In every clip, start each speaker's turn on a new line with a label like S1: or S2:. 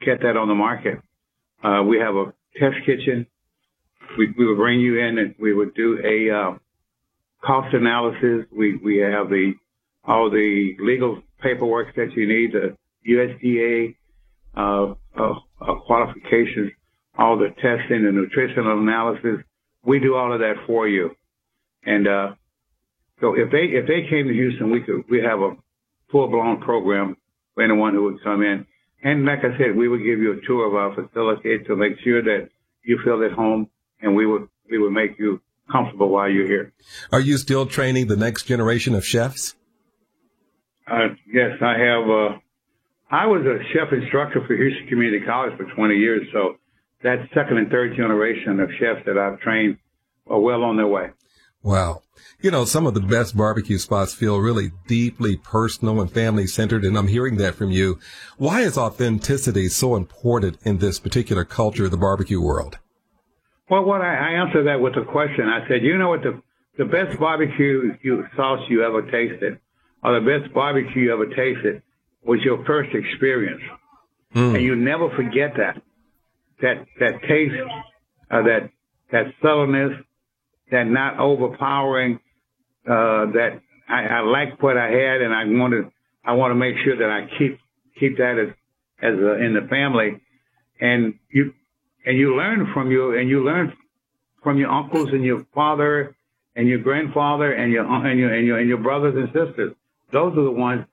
S1: get that on the market. We have a test kitchen. We would bring you in and we would do a cost analysis. We have all the legal paperwork that you need, the USDA qualifications, all the testing and nutritional analysis. We do all of that for you. And so if they came to Houston, we have a full-blown program for anyone who would come in. And like I said, we would give you a tour of our facility to make sure that you feel at home, and we would make you comfortable while you're here.
S2: Are you still training the next generation of chefs?
S1: Yes, I have. I was a chef instructor for Houston Community College for 20 years, so that second and third generation of chefs that I've trained are well on their way.
S2: Wow. You know, some of the best barbecue spots feel really deeply personal and family-centered, and I'm hearing that from you. Why is authenticity so important in this particular culture of the barbecue world?
S1: Well, I answered that with a question. I said, you know what, the best barbecue sauce you ever tasted, or the best barbecue you ever tasted, was your first experience. And you never forget that taste, that subtleness, that not overpowering, that I like what I had, and I want to make sure that I keep that as in the family. And you learn from your uncles and your father and your grandfather and your brothers and sisters. Those are the ones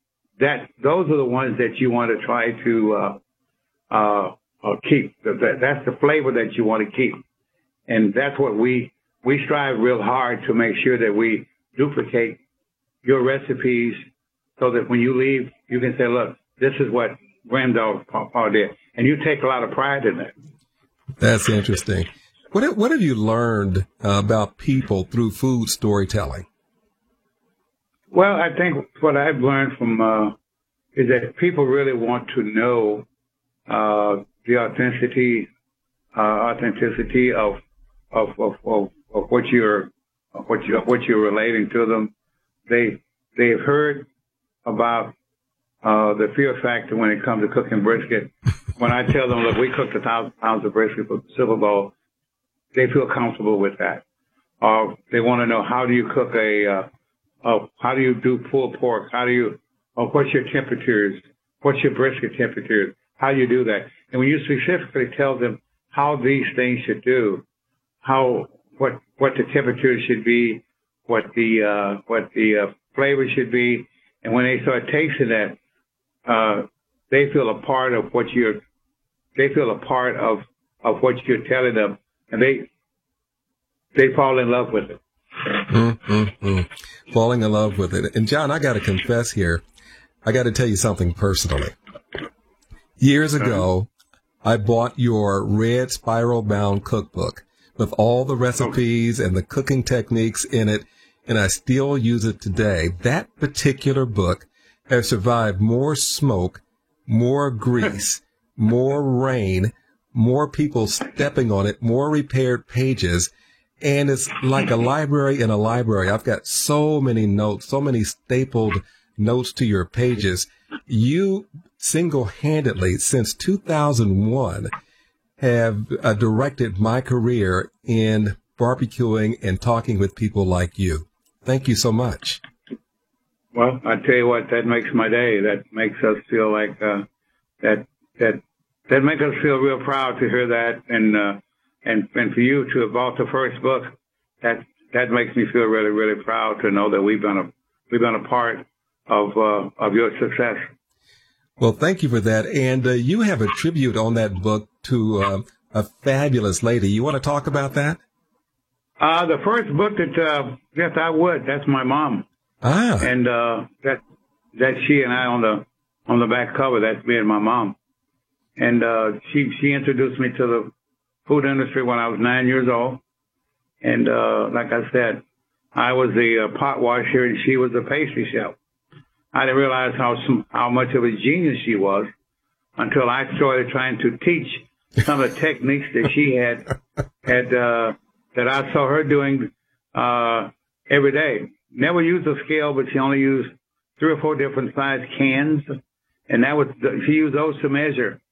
S1: that you want to try to keep. That's the flavor that you want to keep, and that's what we strive real hard to make sure that we duplicate your recipes, so that when you leave, you can say, "Look, this is what Grand Dog Paw did," and you take a lot of pride in that.
S2: That's interesting. What have you learned about people through food storytelling?
S1: Well, I think what I've learned from is that people really want to know the authenticity of what you're relating to them. They've heard about the fear factor when it comes to cooking brisket. When I tell them, look, we cooked 1,000 pounds of brisket for the Super Bowl, they feel comfortable with that. They want to know, how do you cook how do you do pulled pork? What's your temperatures? What's your brisket temperatures? How do you do that? And when you specifically tell them how these things should do, what the temperature should be, what the flavor should be, and when they start tasting that, they feel a part of what you're telling them, and they fall in love with it.
S2: Falling in love with it. And John, I got to confess here, I got to tell you something personally. Years ago, I bought your red spiral bound cookbook with all the recipes and the cooking techniques in it, and I still use it today. That particular book has survived more smoke, more grease, more rain, more people stepping on it, more repaired pages, and it's like a library in a library. I've got so many notes, so many stapled notes to your pages. You single-handedly, since 2001, have directed my career in barbecuing and talking with people like you. Thank you so much.
S1: Well, I tell you what, that makes my day. That makes us feel like that makes us feel real proud to hear that, and for you to have bought the first book, that makes me feel really, really proud to know that we've been a part of your success.
S2: Well, thank you for that. And you have a tribute on that book to a fabulous lady. You want to talk about that?
S1: The first book that yes, I would. That's my mom.
S2: Ah.
S1: And that she and I on the back cover. That's me and my mom. And she introduced me to the food industry when I was 9 years old. And like I said, I was the pot washer and she was the pastry chef. I didn't realize how much of a genius she was until I started trying to teach some of the techniques that she had that I saw her doing every day. Never used a scale, but she only used 3 or 4 different size cans, and she used those to measure.